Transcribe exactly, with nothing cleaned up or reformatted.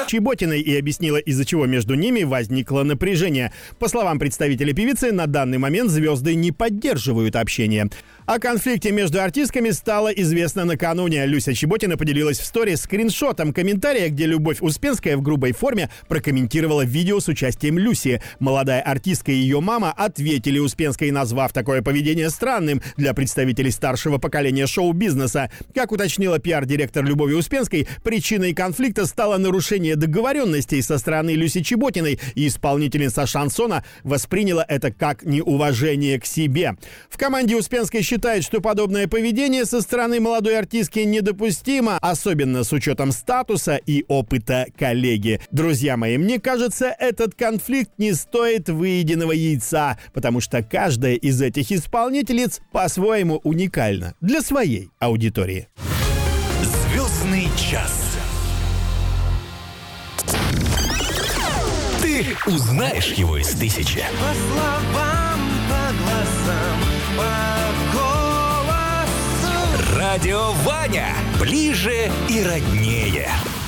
Чеботиной и объяснила, из-за чего между ними возникло напряжение. По словам представителя певицы, на данный момент звезды не поддерживают общение. О конфликте между артистками стало известно накануне. Люся Чеботина поделилась в сторис скриншотом комментария, где Любовь Успенская в грубой форме прокомментировала видео с участием Люси. Молодая артистка и ее мама ответили Успенской, назвав такое поведение странным для представителей старшего поколения шоу-бизнеса. Как уточнила пиар-директор Любови Успенской, причиной конфликта стало нарушение договоренностей со стороны Люси Чеботиной, и исполнительница шансона восприняла это как неуважение к себе. В команде Успенской считают, что подобное поведение со стороны молодой артистки недопустимо, особенно с учетом статуса и опыта коллеги. Друзья мои, мне кажется, этот конфликт не стоит выеденного яйца, потому что каждая из этих исполнительниц по-своему уникальна для своей аудитории. Звездный час. Ты узнаешь его из тысячи. По словам, по глазам, по голосу. Радио Ваня. Ближе и роднее.